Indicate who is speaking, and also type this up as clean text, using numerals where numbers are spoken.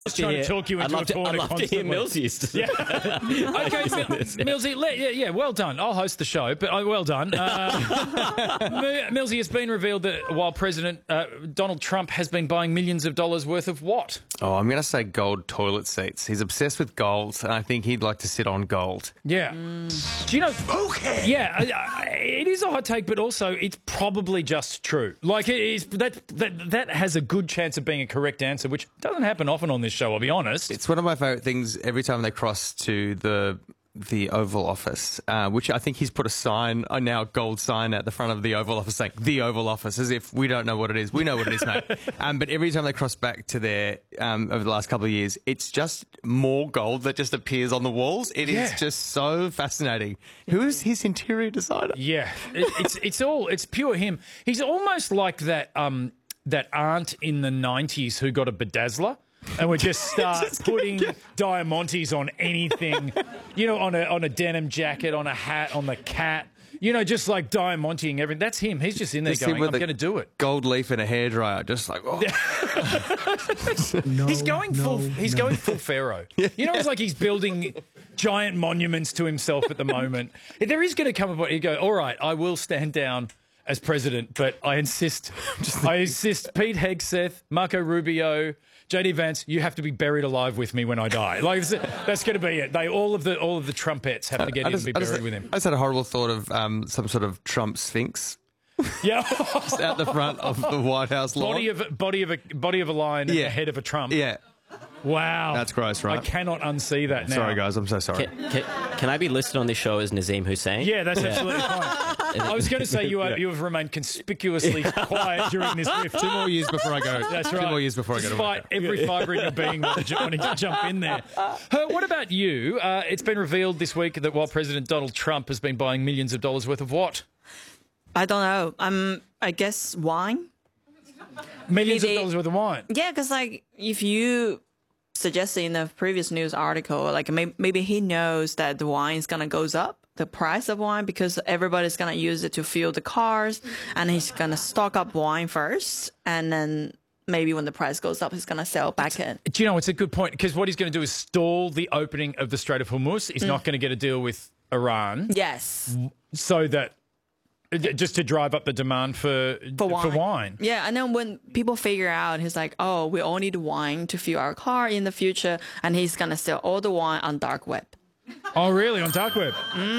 Speaker 1: trying to talk you into a corner
Speaker 2: I'd love to hear
Speaker 1: constantly.
Speaker 2: Millsy's.
Speaker 1: Yeah. Okay, Millsy, yeah, well done. I'll host the show, but well done. Millsy, it's been revealed that while President Donald Trump has been buying millions of dollars worth of what?
Speaker 3: Oh, I'm going to say gold toilet seats. He's obsessed with gold, and I think he'd like to sit on gold.
Speaker 1: Yeah. Do you know? Okay. Yeah, it is a hot take, but also it's probably just true. Like it is that has a good chance of being a correct answer, which doesn't happen often on this show. I'll be honest.
Speaker 3: It's one of my favourite things every time they cross to the Oval Office, which I think he's put a now gold sign at the front of the Oval Office saying, the Oval Office, as if we don't know what it is. We know what it is, mate. But every time they cross back to there over the last couple of years, it's just more gold that just appears on the walls. It is just so fascinating. Who is his interior designer?
Speaker 1: Yeah, it's pure him. He's almost like that aunt in the 90s who got a bedazzler. And we just start putting diamantes on anything, on a denim jacket, on a hat, on the cat, just like diamanting everything. That's him. He's just in there going, I'm going to do it.
Speaker 3: Gold leaf and a hairdryer, just like, oh.
Speaker 1: He's going full Pharaoh. It's like he's building giant monuments to himself at the moment. There is going to come a point you go, all right, I will stand down as president, but I insist Pete Hegseth, Marco Rubio, JD Vance, you have to be buried alive with me when I die. Like that's going to be it. All of the Trumpettes have to get in and be buried with him.
Speaker 3: I just had a horrible thought of some sort of Trump Sphinx.
Speaker 1: Yeah,
Speaker 3: just out the front of the White House lawn.
Speaker 1: Body of a lion and the head of a Trump.
Speaker 3: Yeah.
Speaker 1: Wow.
Speaker 3: That's gross, right?
Speaker 1: I cannot unsee that now.
Speaker 3: Sorry, guys. I'm so sorry.
Speaker 2: Can I be listed on this show as Nazim Hussain?
Speaker 1: Yeah, that's absolutely fine. I was going to say you have remained conspicuously quiet during this rift.
Speaker 3: 2 more years before I go.
Speaker 1: That's right.
Speaker 3: 2 more years before I go to work.
Speaker 1: Despite every fibre in your being wanting to jump in there. What about you? It's been revealed this week that while President Donald Trump has been buying millions of dollars worth of what?
Speaker 4: I don't know. I guess wine.
Speaker 1: Millions of dollars worth of wine?
Speaker 4: Yeah, because if you suggested in the previous news article, maybe he knows that the wine is gonna goes up, the price of wine, because everybody's gonna use it to fuel the cars, and he's gonna stock up wine first, and then maybe when the price goes up, he's gonna sell back in.
Speaker 1: Do you know, it's a good point, because what he's going to do is stall the opening of the Strait of Hormuz. He's not going to get a deal with Iran.
Speaker 4: Yes.
Speaker 1: So that just to drive up the demand for wine.
Speaker 4: Yeah, and then when people figure out, he's like, oh, we all need wine to fuel our car in the future, and he's going to sell all the wine on dark web.
Speaker 1: Oh, really? On dark web?